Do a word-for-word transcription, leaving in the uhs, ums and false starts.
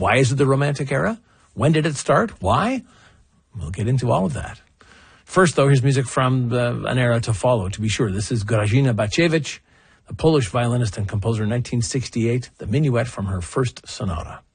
Why is it the Romantic era? When did it start? Why? We'll get into all of that. First, though, here's music from the, an era to follow, to be sure. This is Grażyna Bacewicz, the Polish violinist and composer in nineteen sixty-eight, the Minuet from her first sonata.